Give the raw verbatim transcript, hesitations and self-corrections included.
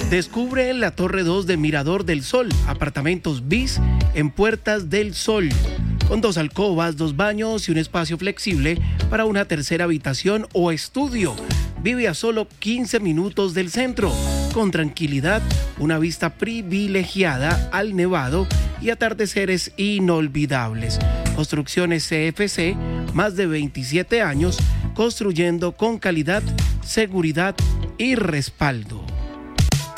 Descubre la Torre dos de Mirador del Sol, apartamentos bis en Puertas del Sol, con dos alcobas, dos baños y un espacio flexible para una tercera habitación o estudio. Vive a solo quince minutos del centro, con tranquilidad, una vista privilegiada al Nevado y atardeceres inolvidables. Construcciones C F C, más de veintisiete años, construyendo con calidad, seguridad y respaldo.